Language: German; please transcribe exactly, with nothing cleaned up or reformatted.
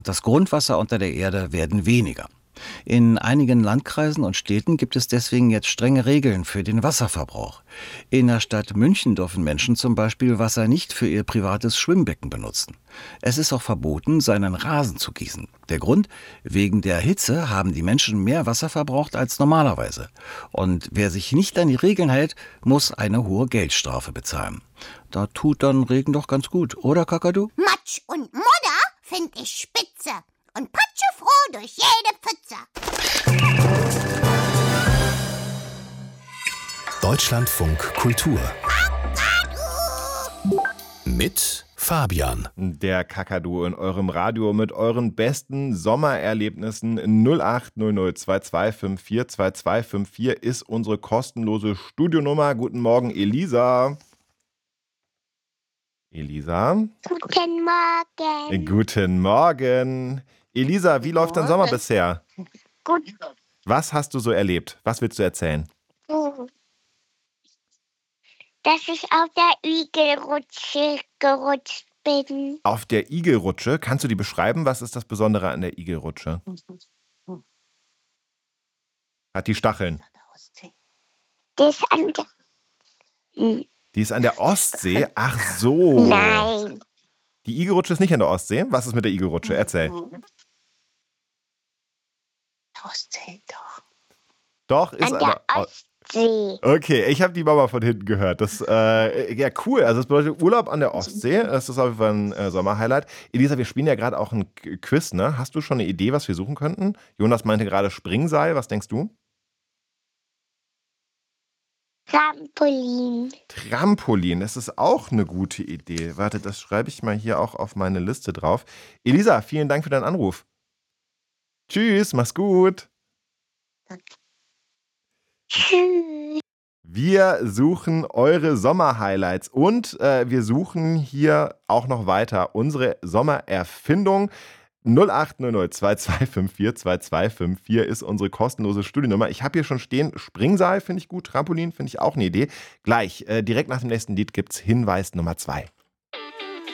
Das Grundwasser unter der Erde werden weniger. In einigen Landkreisen und Städten gibt es deswegen jetzt strenge Regeln für den Wasserverbrauch. In der Stadt München dürfen Menschen zum Beispiel Wasser nicht für ihr privates Schwimmbecken benutzen. Es ist auch verboten, seinen Rasen zu gießen. Der Grund? Wegen der Hitze haben die Menschen mehr Wasser verbraucht als normalerweise. Und wer sich nicht an die Regeln hält, muss eine hohe Geldstrafe bezahlen. Da tut dann Regen doch ganz gut, oder Kakadu? Matsch und Modder find ich spitze und patsche froh durch jede Pfütze. Deutschlandfunk Kultur mit Fabian. Der Kakadu in eurem Radio mit euren besten Sommererlebnissen. null acht null null zwei zwei fünf vier zwei zwei fünf vier ist unsere kostenlose Studionummer. Guten Morgen, Elisa. Elisa? Guten Morgen. Guten Morgen. Elisa, wie läuft dein Sommer bisher? Gut. Was hast du so erlebt? Was willst du erzählen? Dass ich auf der Igelrutsche gerutscht bin. Auf der Igelrutsche, kannst du die beschreiben? Was ist das Besondere an der Igelrutsche? Hat die Stacheln? Das ist an der... Hm. Die ist an der Ostsee? Ach so. Nein. Die Igelrutsche ist nicht an der Ostsee? Was ist mit der Igelrutsche? Erzähl. Ostsee doch. Doch, ist An der Ostsee. Okay, ich habe die Mama von hinten gehört. Das, äh, ja, cool. Also, das bedeutet Urlaub an der Ostsee. Das ist auf jeden Fall ein äh, Sommerhighlight. Elisa, wir spielen ja gerade auch ein Quiz, ne? Hast du schon eine Idee, was wir suchen könnten? Jonas meinte gerade Springseil. Was denkst du? Trampolin. Trampolin, das ist auch eine gute Idee. Warte, das schreibe ich mal hier auch auf meine Liste drauf. Elisa, vielen Dank für deinen Anruf. Tschüss, mach's gut. Tschüss. Wir suchen eure Sommerhighlights und äh, wir suchen hier auch noch weiter unsere Sommererfindung. null acht null null zwei zwei fünf vier zwei zwei fünf vier ist unsere kostenlose Studiennummer. Ich habe hier schon stehen, Springseil finde ich gut, Trampolin finde ich auch eine Idee. Gleich, äh, direkt nach dem nächsten Lied gibt's Hinweis Nummer zwei.